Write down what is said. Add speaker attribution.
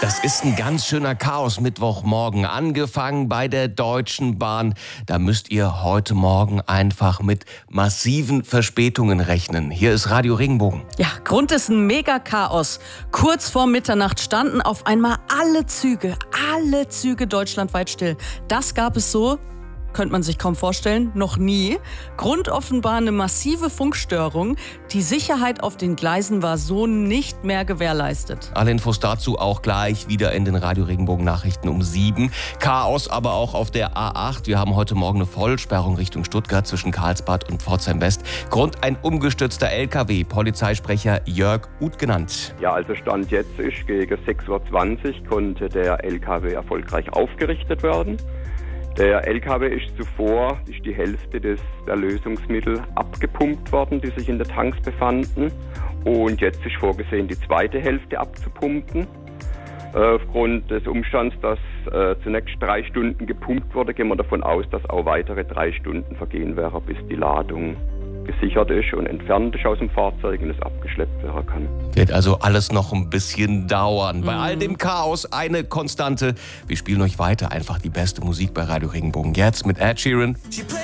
Speaker 1: Das ist ein ganz schöner Chaos-Mittwochmorgen. Angefangen bei der Deutschen Bahn. Da müsst ihr heute Morgen einfach mit massiven Verspätungen rechnen. Hier ist Radio Regenbogen.
Speaker 2: Ja, Grund ist ein Mega-Chaos. Kurz vor Mitternacht standen auf einmal alle Züge deutschlandweit still. Das gab es so, könnte man sich kaum vorstellen, noch nie. Grund offenbar eine massive Funkstörung. Die Sicherheit auf den Gleisen war so nicht mehr gewährleistet.
Speaker 1: Alle Infos dazu auch gleich wieder in den Radio Regenbogen Nachrichten um 7. Chaos aber auch auf der A8. Wir haben heute Morgen eine Vollsperrung Richtung Stuttgart zwischen Karlsbad und Pforzheim West. Grund ein umgestürzter LKW. Polizeisprecher Jörg Uth genannt.
Speaker 3: Ja, also Stand jetzt ist, gegen 6:20 Uhr konnte der LKW erfolgreich aufgerichtet werden. Der LKW ist zuvor die Hälfte der Lösungsmittel abgepumpt worden, die sich in den Tanks befanden. Und jetzt ist vorgesehen, die zweite Hälfte abzupumpen. Aufgrund des Umstands, dass zunächst 3 Stunden gepumpt wurde, gehen wir davon aus, dass auch weitere 3 Stunden vergehen werden, bis die Ladung gesichert ist und entfernt ist aus dem Fahrzeug und es abgeschleppt werden kann.
Speaker 1: Wird also alles noch ein bisschen dauern. Bei all dem Chaos eine Konstante. Wir spielen euch weiter einfach die beste Musik bei Radio Regenbogen. Jetzt mit Ed Sheeran.